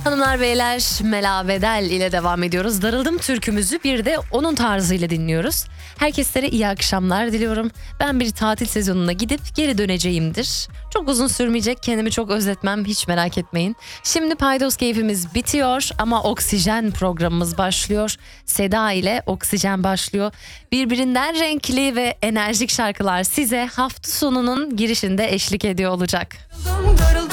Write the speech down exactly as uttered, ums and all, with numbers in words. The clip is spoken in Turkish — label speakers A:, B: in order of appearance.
A: Hanımlar beyler, Mela Bedel ile devam ediyoruz. Darıldım türkümüzü bir de onun tarzıyla dinliyoruz. Herkeslere iyi akşamlar diliyorum. Ben bir tatil sezonuna gidip geri döneceğimdir. Çok uzun sürmeyecek, kendimi çok özletmem, hiç merak etmeyin. Şimdi paydos keyfimiz bitiyor ama oksijen programımız başlıyor. Seda ile Oksijen başlıyor. Birbirinden renkli ve enerjik şarkılar size hafta sonunun girişinde eşlik ediyor olacak.